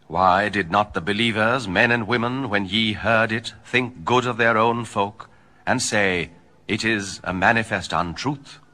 Why did not the believers, men and women, when ye heard it, think good of their own folk, and say, It is a manifest untruth?